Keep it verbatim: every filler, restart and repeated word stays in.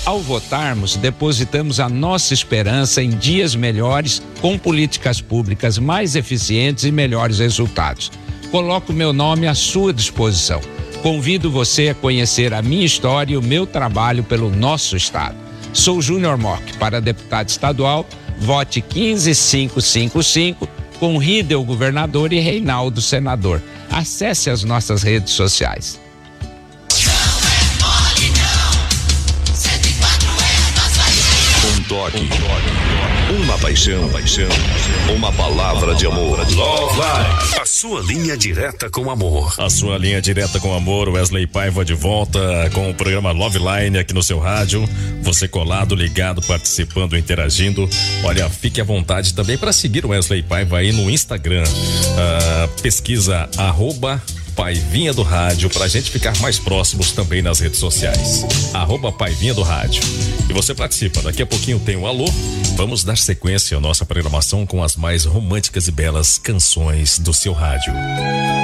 Ao votarmos, depositamos a nossa esperança em dias melhores, com políticas públicas mais eficientes e melhores resultados. Coloco meu nome à sua disposição. Convido você a conhecer a minha história e o meu trabalho pelo nosso estado. Sou Júnior Mock, para deputado estadual, vote quinze mil quinhentos e cinquenta e cinco, com Ridel governador e Reinaldo senador. Acesse as nossas redes sociais. Um toque, uma paixão, paixão, uma palavra de amor. Love Line, a sua linha direta com amor. A sua linha direta com amor. Wesley Paiva de volta com o programa Love Line aqui no seu rádio. Você colado, ligado, participando, interagindo. Olha, fique à vontade também para seguir o Wesley Paiva aí no Instagram. Ah, pesquisa arroba Paivinha do Rádio, pra gente ficar mais próximos também nas redes sociais. Arroba Paivinha do Rádio. E você participa. Daqui a pouquinho tem o alô. Vamos dar sequência à nossa programação com as mais românticas e belas canções do seu rádio.